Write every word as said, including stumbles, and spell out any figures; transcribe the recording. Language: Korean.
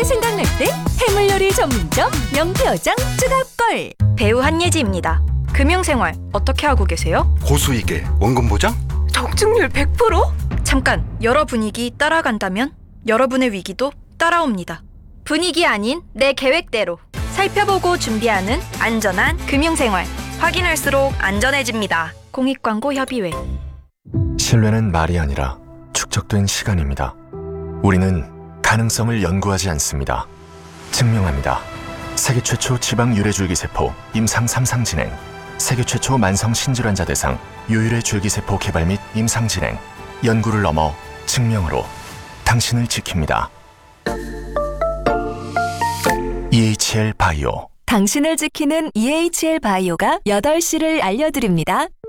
게 생각날 때 해물요리 전문점 명태어장 추가골. 배우 한예지입니다. 금융생활 어떻게 하고 계세요? 고수익에 원금 보장? 적중률 백 퍼센트? 잠깐, 여러 분위기 따라간다면 여러분의 위기도 따라옵니다. 분위기 아닌 내 계획대로 살펴보고 준비하는 안전한 금융생활. 확인할수록 안전해집니다. 공익광고협의회. 신뢰는 말이 아니라 축적된 시간입니다. 우리는 가능성을 연구하지 않습니다. 증명합니다. 세계 최초 지방 유래줄기세포 임상 삼 상 진행, 세계 최초 만성 신질환자 대상 유일의 줄기세포 개발 및 임상 진행, 연구를 넘어 증명으로 당신을 지킵니다. 이에이치엘 바이오. 당신을 지키는 이에이치엘 바이오가 여덟 시를 알려드립니다.